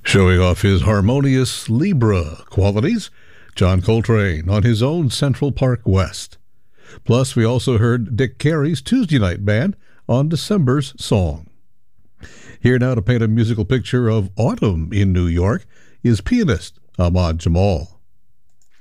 Showing off his harmonious Libra qualities, John Coltrane on his own Central Park West. Plus, we also heard Dick Carey's Tuesday Night Band on December's Song. Here now to paint a musical picture of autumn in New York is pianist Ahmad Jamal.